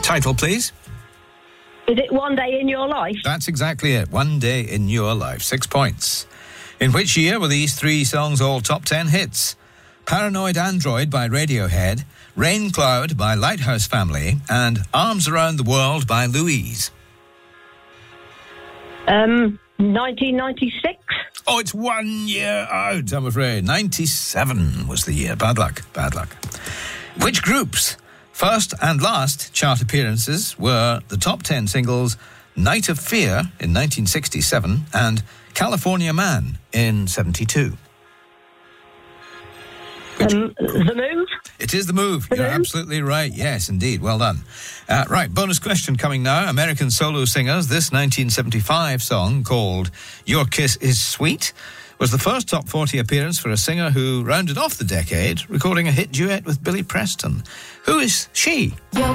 Title, please. Is it One Day in Your Life? That's exactly it. One Day in Your Life. 6 points. In which year were these 3 songs all top 10 hits? Paranoid Android by Radiohead, Rain Cloud by Lighthouse Family, and Arms Around the World by Louise. 1996? Oh, it's 1 year out, I'm afraid. 97 was the year. Bad luck, bad luck. Which groups' first and last chart appearances were the top 10 singles Night of Fear in 1967 and California Man in 72? The Move? It is The Move. You're absolutely right. Yes, indeed. Well done. Right, bonus question coming now. American solo singers. This 1975 song called Your Kiss Is Sweet was the first top 40 appearance for a singer who rounded off the decade, recording a hit duet with Billy Preston. Who is she? Your